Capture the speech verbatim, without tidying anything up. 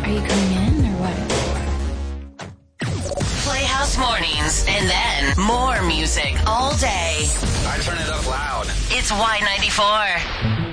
Are you coming in or what? Playhouse Mornings, and then more music all day. I turn it up loud. It's Y ninety-four.